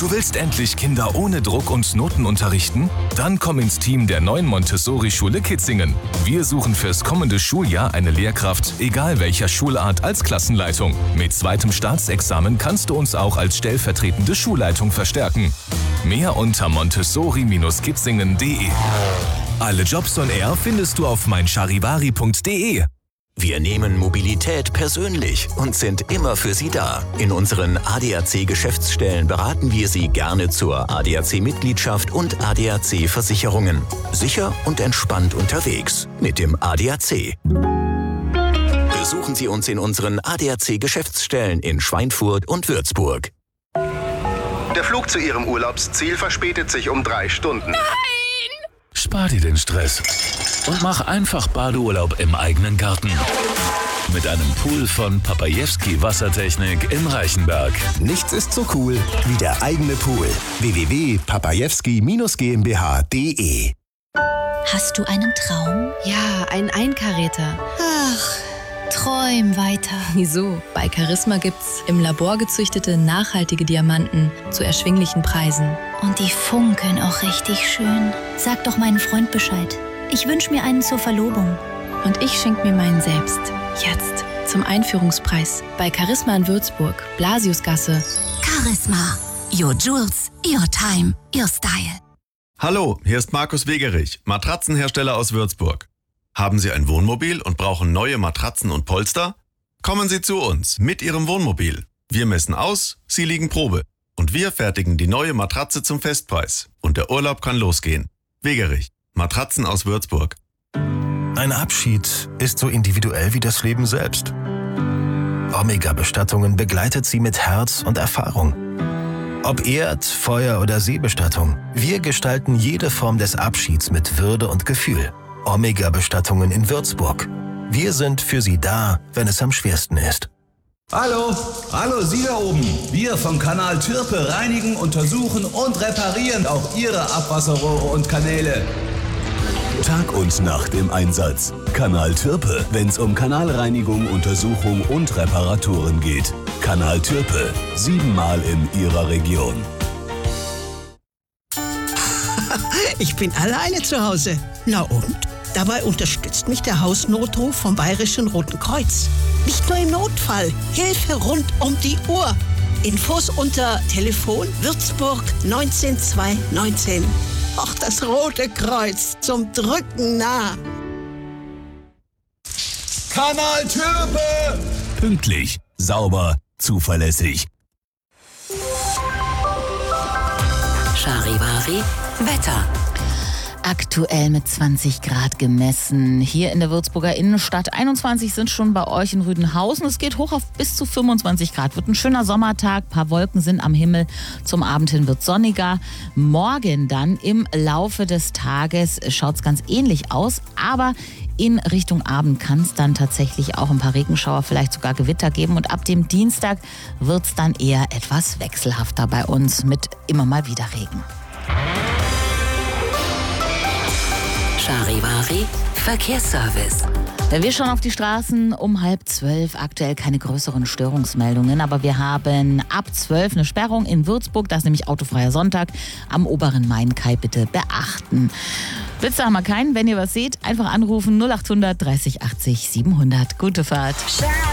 Du willst endlich Kinder ohne Druck und Noten unterrichten? Dann komm ins Team der neuen Montessori-Schule Kitzingen. Wir suchen fürs kommende Schuljahr eine Lehrkraft, egal welcher Schulart, als Klassenleitung. Mit zweitem Staatsexamen kannst du uns auch als stellvertretende Schulleitung verstärken. Mehr unter montessori-kitzingen.de. Alle Jobs on Air findest du auf meincharivari.de. Wir nehmen Mobilität persönlich und sind immer für Sie da. In unseren ADAC-Geschäftsstellen beraten wir Sie gerne zur ADAC-Mitgliedschaft und ADAC-Versicherungen. Sicher und entspannt unterwegs mit dem ADAC. Besuchen Sie uns in unseren ADAC-Geschäftsstellen in Schweinfurt und Würzburg. Der Flug zu Ihrem Urlaubsziel verspätet sich um 3 Stunden. Nein! Spar dir den Stress und mach einfach Badeurlaub im eigenen Garten. Mit einem Pool von Papajewski Wassertechnik in Reichenberg. Nichts ist so cool wie der eigene Pool. www.papajewski-GmbH.de. Hast du einen Traum? Ja, einen Einkaräter. Ach, träum weiter. Wieso? Bei Charisma gibt's im Labor gezüchtete, nachhaltige Diamanten zu erschwinglichen Preisen. Und die funkeln auch richtig schön. Sag doch meinen Freund Bescheid. Ich wünsche mir einen zur Verlobung. Und ich schenk mir meinen selbst. Jetzt. Zum Einführungspreis. Bei Charisma in Würzburg. Blasiusgasse. Charisma. Your Jewels, your time, your style. Hallo, hier ist Markus Wegerich, Matratzenhersteller aus Würzburg. Haben Sie ein Wohnmobil und brauchen neue Matratzen und Polster? Kommen Sie zu uns mit Ihrem Wohnmobil. Wir messen aus, Sie liegen Probe. Und wir fertigen die neue Matratze zum Festpreis. Und der Urlaub kann losgehen. Wegerich, Matratzen aus Würzburg. Ein Abschied ist so individuell wie das Leben selbst. Omega-Bestattungen begleitet Sie mit Herz und Erfahrung. Ob Erd-, Feuer- oder Seebestattung, wir gestalten jede Form des Abschieds mit Würde und Gefühl. Omega-Bestattungen in Würzburg. Wir sind für Sie da, wenn es am schwersten ist. Hallo, Sie da oben. Wir vom Kanal Türpe reinigen, untersuchen und reparieren auch Ihre Abwasserrohre und Kanäle. Tag und Nacht im Einsatz. Kanal Türpe, wenn's um Kanalreinigung, Untersuchung und Reparaturen geht. Kanal Türpe, 7-mal in Ihrer Region. Ich bin alleine zu Hause. Na und? Dabei unterstützt mich der Hausnotruf vom Bayerischen Roten Kreuz. Nicht nur im Notfall, Hilfe rund um die Uhr. Infos unter Telefon Würzburg 19219. Ach, das Rote Kreuz, zum Drücken nah. Kanal Türpe! Pünktlich, sauber, zuverlässig. Charivari Wetter. Aktuell mit 20 Grad gemessen. Hier in der Würzburger Innenstadt. 21 sind schon bei euch in Rüdenhausen. Es geht hoch auf bis zu 25 Grad. Wird ein schöner Sommertag. Ein paar Wolken sind am Himmel. Zum Abend hin wird sonniger. Morgen dann im Laufe des Tages schaut es ganz ähnlich aus. Aber in Richtung Abend kann es dann tatsächlich auch ein paar Regenschauer, vielleicht sogar Gewitter geben. Und ab dem Dienstag wird es dann eher etwas wechselhafter bei uns mit immer mal wieder Regen. Charivari Verkehrsservice. Wir schauen auf die Straßen um 11:30. Aktuell keine größeren Störungsmeldungen, aber wir haben ab 12 eine Sperrung in Würzburg. Das ist nämlich autofreier Sonntag am oberen Main-Kai. Bitte beachten. Blitze haben wir keinen. Wenn ihr was seht, einfach anrufen 0800 30 80 700. Gute Fahrt.